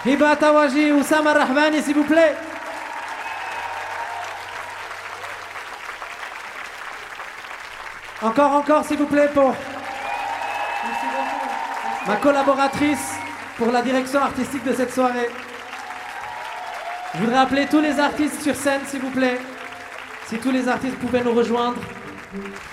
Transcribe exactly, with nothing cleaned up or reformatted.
Hiba Tawaji, Oussama Rahmani, s'il vous plaît. Encore, encore, s'il vous plaît, pour ma collaboratrice pour la direction artistique de cette soirée. Je voudrais appeler tous les artistes sur scène, s'il vous plaît. Si tous les artistes pouvaient nous rejoindre.